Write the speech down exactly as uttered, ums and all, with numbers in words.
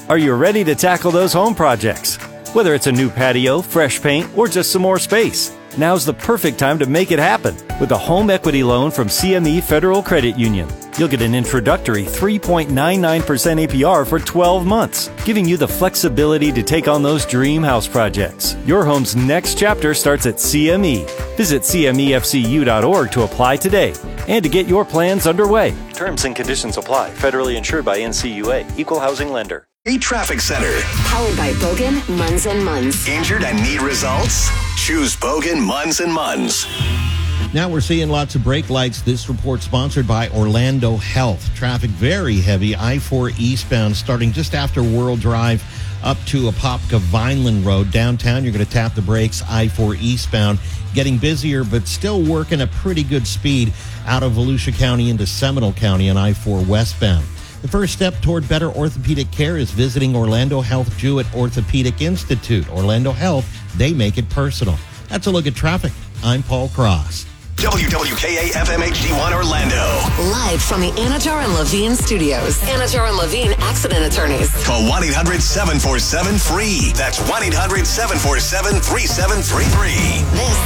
Are you ready to tackle those home projects? Whether it's a new patio, fresh paint, or just some more space, now's the perfect time to make it happen with a home equity loan from C M E Federal Credit Union. You'll get an introductory three point nine nine percent A P R for twelve months, giving you the flexibility to take on those dream house projects. Your home's next chapter starts at C M E. Visit C M E F C U dot org to apply today and to get your plans underway. Terms and conditions apply. Federally insured by N C U A. Equal housing lender. A Traffic Center. Powered by Bogan, Munz and Munz. Injured and need results? Choose Bogan, Munz and Munz. Now we're seeing lots of brake lights. This report sponsored by Orlando Health. Traffic very heavy. I four eastbound starting just after World Drive up to Apopka Vineland Road. Downtown, you're going to tap the brakes. I four eastbound getting busier, but still working at pretty good speed out of Volusia County into Seminole County on I four westbound. The first step toward better orthopedic care is visiting Orlando Health Jewett Orthopedic Institute. Orlando Health, they make it personal. That's a look at traffic. I'm Paul Cross. W W K A F M H D one Orlando. Live from the Anajar and Levine Studios. Anajar and Levine Accident Attorneys. Call one eight hundred seven four seven free. That's one eight hundred seven four seven three seven three three. This